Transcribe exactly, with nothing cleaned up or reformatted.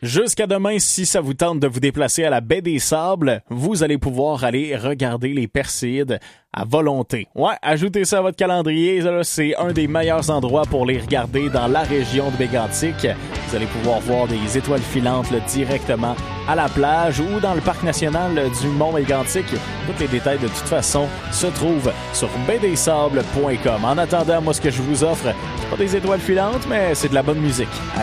Jusqu'à demain, si ça vous tente de vous déplacer à la baie des Sables, vous allez pouvoir aller regarder les Perséides à volonté. Ouais, ajoutez ça à votre calendrier, là, c'est un des meilleurs endroits pour les regarder dans la région de Mégantic. Vous allez pouvoir voir des étoiles filantes là, directement à la plage ou dans le parc national du Mont-Mégantic. Tous les détails, de toute façon, se trouvent sur baie des sables point com. En attendant, moi, ce que je vous offre, c'est pas des étoiles filantes, mais c'est de la bonne musique.